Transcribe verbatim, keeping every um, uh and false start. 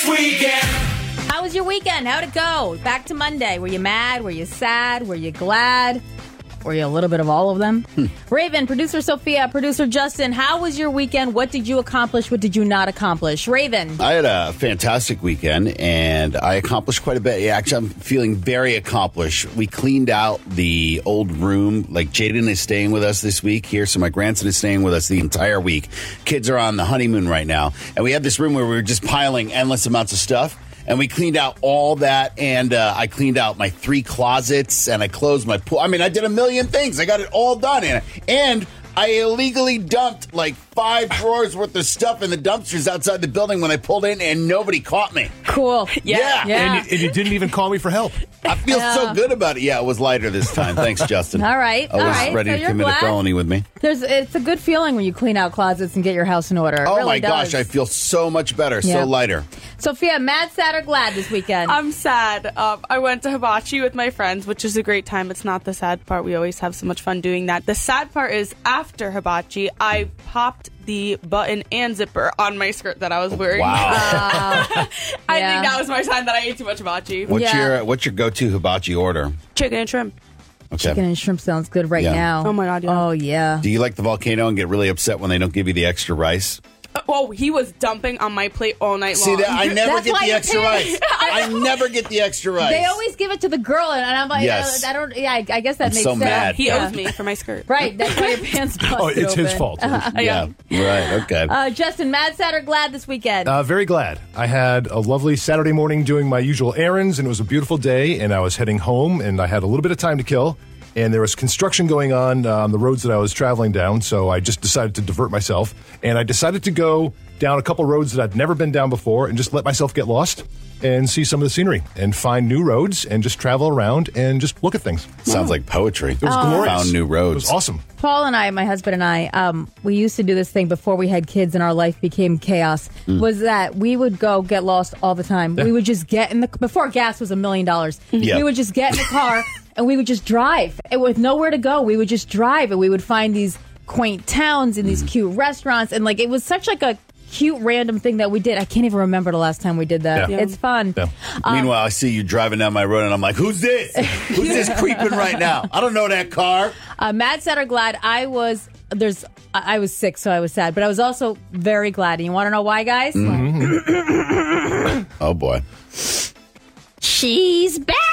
weekend. How was your weekend? How'd it go? Back to Monday. Were you mad? Were you sad? Were you glad? Were you a little bit of all of them? Hmm. Raven, producer Sophia, producer Justin, how was your weekend? What did you accomplish? What did you not accomplish? Raven. I had a fantastic weekend, and I accomplished quite a bit. Yeah, actually, I'm feeling very accomplished. We cleaned out the old room. Like, Jaden is staying with us this week here, so my grandson is staying with us the entire week. Kids are on the honeymoon right now, and we had this room where we were just piling endless amounts of stuff. And we cleaned out all that, and uh, I cleaned out my three closets, and I closed my pool. I mean, I did a million things. I got it all done. And, and I illegally dumped like five drawers worth of stuff in the dumpsters outside the building when I pulled in, and nobody caught me. Cool. Yeah. Yeah. yeah. And, you, and you didn't even call me for help. I feel Yeah. so good about it. Yeah, it was lighter this time. Thanks, Justin. All right. I was all right. ready so to you're commit glad? a felony with me. There's, it's a good feeling when you clean out closets and get your house in order. It Oh, really my does. gosh. I feel so much better. Yeah. So lighter. Sophia, mad, sad, or glad this weekend? I'm sad. Um, I went to Hibachi with my friends, which is a great time. It's not the sad part. We always have so much fun doing that. The sad part is after Hibachi, I popped the button and zipper on my skirt that I was wearing. Wow. I Yeah. think that was my sign that I ate too much hibachi. What's Yeah. your What's your go-to hibachi order? Chicken and shrimp. Okay. Chicken and shrimp sounds good right Yeah. now. Oh, my God, yeah. Oh, yeah. Do you like the volcano and get really upset when they don't give you the extra rice? Oh, he was dumping on my plate all night See long. that? I never That's get why the you're extra pissed. rice. I never get the extra rice. They always give it to the girl, and I'm like, Yes. I don't, yeah, I, I guess that I'm makes so sense. mad. He Yeah. owes me for my skirt. Right, that's why your pants busted Oh, it's his open. fault. Yeah. Right. Okay. Uh, Justin, mad, sad, or glad this weekend? Uh, very glad. I had a lovely Saturday morning doing my usual errands, and it was a beautiful day, and I was heading home, and I had a little bit of time to kill, and there was construction going on uh, on the roads that I was traveling down, so I just decided to divert myself, and I decided to go down a couple roads that I'd never been down before and just let myself get lost and see some of the scenery and find new roads and just travel around and just look at things. Sounds like poetry. It was glorious. Found new It roads. was awesome. Paul and I, my husband and I, um, we used to do this thing before we had kids and our life became chaos, Mm. was that we would go get lost all the time. Yeah. We would just get in the, before gas was a million dollars, Yeah. we would just get in the car and we would just drive. And with nowhere to go, we would just drive and we would find these quaint towns and these Mm. cute restaurants. And like, it was such like a cute random thing that we did. I can't even remember the last time we did that. Yeah. It's fun. Yeah. Meanwhile, I see you driving down my road, and I'm like, "Who's this? Who's this creeping right now? I don't know that car." Uh, mad, sad, or glad? I was there's I I was sick, so I was sad, but I was also very glad. And you want to know why, guys? Oh boy. She's back.